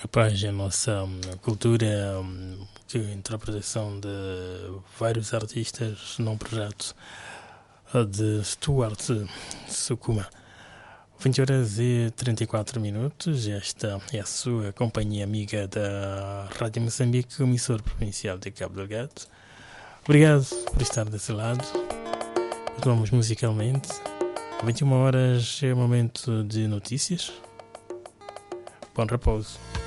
Rapaz, a nossa cultura, que interpretação de vários artistas num projeto de Stuart Sukuma. 20 horas e 34 minutos. Esta é a sua companhia amiga da Rádio Moçambique, emissora provincial de Cabo Delgado. Obrigado por estar desse lado. Continuamos musicalmente. 21 horas é o momento de notícias. Bom repouso.